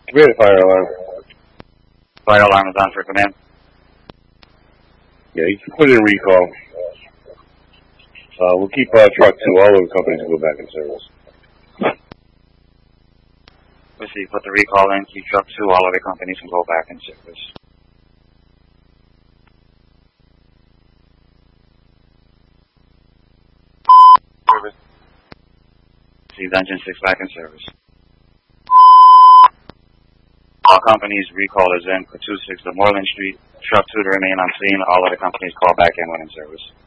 We had a fire alarm. Fire alarm is on for command. Yeah, you can put in recall. We'll keep truck 2. All of the companies will go back in service. Receive, put the recall in, keep truck 2, all other companies can go back in service. Service. Receive, engine 6 back in service. All companies, recall is in for 26 to Moreland Street. Truck 2 to remain on scene. All other companies call back in when in service.